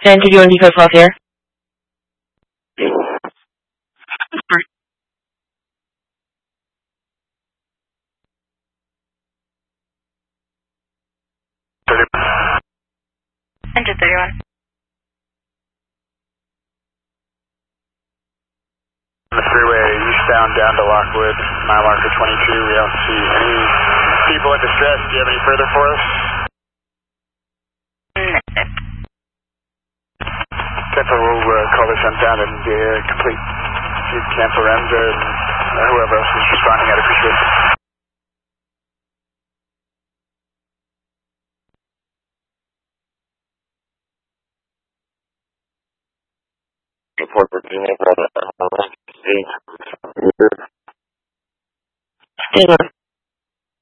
10 to Unity Code 12 here. Engine 31. The freeway eastbound down to Lockwood, mile marker 22. We don't see any people in distress. Do you have any further for us? Cancel, we'll call this one down and complete. You cancel Renza and whoever else is responding. I'd appreciate it. Report for being able to Stay on.